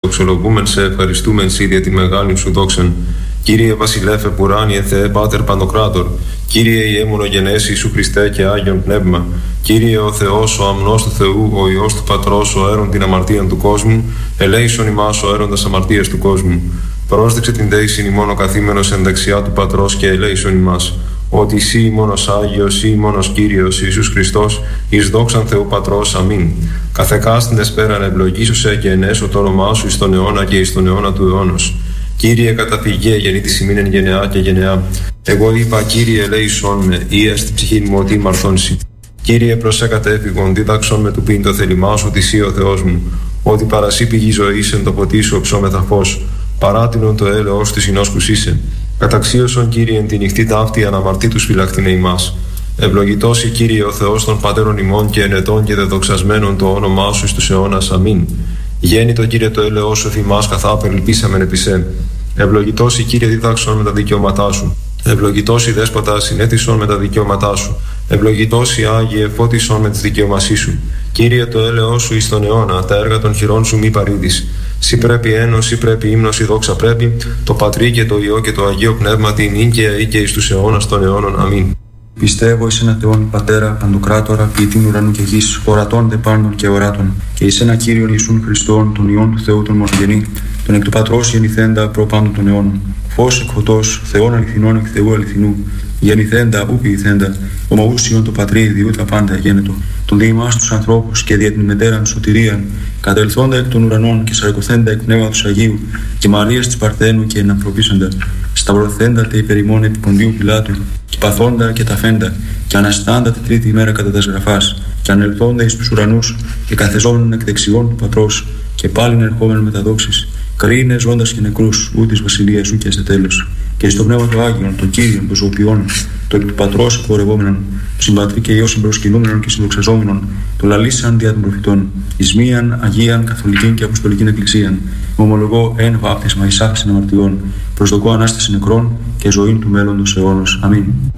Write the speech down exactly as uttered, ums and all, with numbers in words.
δοξολογούμεν σε, ευχαριστούμεν σοι δια τη μεγάλη σου δόξαν. Κύριε Βασιλέφε Πουράνιε Θεέ Πάτερ Παντοκράτορ, Κύριε η αιμονογενές Ιησού Χριστέ και Άγιον Πνεύμα, Κύριε ο Θεός, ο αμνός του Θεού, ο Υιός του Πατρός, ο αίρον την αμαρτίαν του κόσμου, ελέησον ημάς ο αίροντας αμαρτίας του κόσμου. Πρόσδεξε την δέησιν ημών ο καθήμενος εν δεξιά του Πατρός και ελέησον ημάς. Ότι εσύ μόνος Άγιος, ή μόνος Κύριος Ιησούς Χριστός, εις δόξαν Θεού Πατρός, αμήν. Καθεκάστην εσπέραν ευλογήσωσε και ενέσω το όνομά σου εις τον αιώνα και εις τον αιώνα του αιώνος. Κύριε καταφυγέ γεννήτης ημίν εν γενεά και γενεά. Εγώ είπα, Κύριε ελέησον με, ή έστι ψυχήν μου ότι μαρθώνσει. Κύριε προσέ κατέφυγον, δίδαξον με του πίν το θέλημά σου, ότι εσύ ο Θεός μου. Ότι παρασύ πηγή ζωής εν το ποτί σου οψόμεθα φως. Παράτηνον το έλεος της εινόσκους είσαι. Καταξίωσον, Κύριε, εν τη νυχτή ταύτη αναμαρτήτους φυλακτήνε ημάς. Ευλογητός η Κύριε ο Θεός των πατέρων ημών και ενετών και δεδοξασμένων το όνομά σου εις τους αιώνας. Αμήν. Γέννητο, Κύριε, το έλεος σου θυμάς καθά περιλυπήσαμεν επί σε. Ευλογητός η Κύριε δίδαξον με τα δικαιώματά σου. Ευλογητός η Δέσποτα συνέτησον με τα δικαιώματά σου. Ευλογητός η Άγιε φώτισον με τις δικαιωμασί σου. Κύριε, το έλεος σου εις τον αιώνα, τα έργα των χειρών σου μη παρήδεις. Σύ πρέπει ένος, σύ πρέπει ύμνος, η δόξα πρέπει, το Πατρί και το Υιό και το Αγίο Πνεύμα την ίκαια ή και εις τους αιώνας των αιώνων. Αμήν. Πιστεύω εις ένα Θεόν Πατέρα, Παντοκράτορα, ποιητήν ουρανού και γης, ορατών δε πάντων και οράτων, και εις ένα Κύριον Ιησούν Χριστόν, τον Υιόν του Θεού τον μονογενή, τον εκ του Πατρός γεννηθέντα προ πάντων των αιώνων. Φως εκ φωτός, Θεόν αληθινών εκ Θεού αληθινού, γεννηθέντα ου ποιηθέντα, ομοούσιον το Πατρί διού τα πάντα γένετο, τον δι' ημάς τους ανθρώπους και δια την μετέραν σωτηρίαν, κατελθόντα εκ των ουρανών και σαρκωθέντα εκ πνεύματος Αγίου και Μαρίας της Παρθένου και εναπροπήσαντα, σταυρωθέντα τε υπερημών επί Ποντίου Πιλάτου, και παθόντα και ταφέντα, και αναστάντα τη τρίτη ημέρα κατά τας γραφάς, και ανελθόντα εις τους ουρανούς, και καθεζόμενον εκ δεξιών του Πατρός, και πάλιν ερχόμενον με τα δόξης, κρίνε ζώντας και νεκρούς, ού της βασιλείας σου και σε τέλος. Και στο πνεύμα του Άγιον, των Κύριων, των Ζωοποιών, το εκ του Πατρός εκπορευόμενον, το συμπατρί και Υιό συμπροσκυνούμενον και συνδοξαζόμενον, το λαλήσαν δια των προφητών, εις μίαν Αγίαν Καθολικήν και Αποστολικήν Εκκλησίαν, ομολογώ εν βάπτισμα εις άφεσιν αμαρτιών, προσδοκώ ανάσταση νεκρών και ζωήν του μέλλοντος αιώνος. Αμήν.